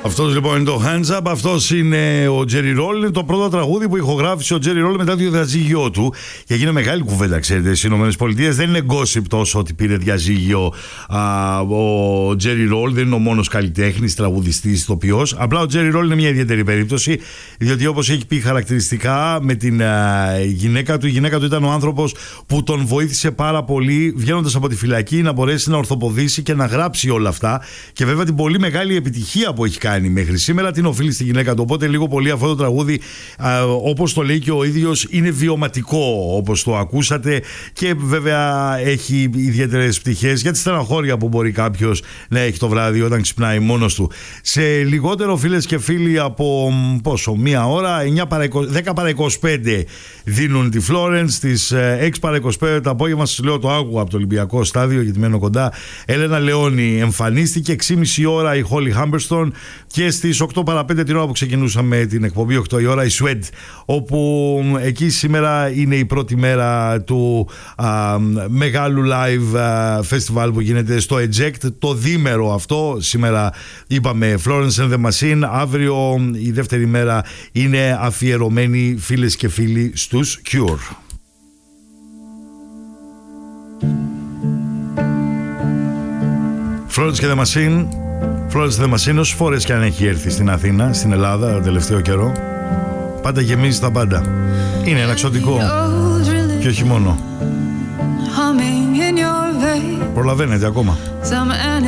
Αυτός λοιπόν είναι το Hands Up, αυτός είναι ο Jerry Roll. Είναι το πρώτο τραγούδι που ηχογράφησε ο Jerry Roll μετά το διαζύγιο του. Και έγινε μεγάλη κουβέντα, ξέρετε, στις ΗΠΑ. Δεν είναι gossip τόσο ότι πήρε διαζύγιο ο Jerry Roll. Δεν είναι ο μόνος καλλιτέχνης, τραγουδιστής, ηθοποιός. Απλά ο Jerry Roll είναι μια ιδιαίτερη περίπτωση, διότι όπως έχει πει χαρακτηριστικά με την γυναίκα του, η γυναίκα του ήταν ο άνθρωπος που τον βοήθησε πάρα πολύ βγαίνοντας από τη φυλακή να μπορέσει να ορθοποδήσει και να γράψει όλα αυτά. Και βέβαια την πολύ μεγάλη επιτυχία που έχει κάνει μέχρι σήμερα την οφείλει στη γυναίκα του. Οπότε λίγο πολύ αυτό το τραγούδι, όπως το λέει και ο ίδιος, είναι βιωματικό όπως το ακούσατε, και βέβαια έχει ιδιαίτερες πτυχές για τη στεναχώρια που μπορεί κάποιος να έχει το βράδυ όταν ξυπνάει μόνος του. Σε λιγότερο, φίλες και φίλοι, από πόσο, μία ώρα, 10 παρα 25 δίνουν τη Florence, στις 6 παρα 25 το απόγευμα. Σας λέω, το άκουγα από το Ολυμπιακό Στάδιο γιατί μένω κοντά. Έλενα Λεόνι εμφανίστηκε, 6,5 ώρα η Holly Humberstone, και στις 8 παρα 5 την ώρα που ξεκινούσαμε την εκπομπή, 8 η ώρα, η Sweat, όπου εκεί σήμερα είναι η πρώτη μέρα του μεγάλου live festival που γίνεται στο Eject, το διήμερο αυτό. Σήμερα είπαμε Florence and the Machine, αύριο η δεύτερη μέρα είναι αφιερωμένη, φίλες και φίλοι, στους Cure. Florence και the Machine. Florence the Machine, όσες φορές και αν έχει έρθει στην Αθήνα, στην Ελλάδα, τον τελευταίο καιρό, πάντα γεμίζει τα πάντα. Είναι ένα εξωτικό και όχι μόνο. Προλαβαίνετε ακόμα.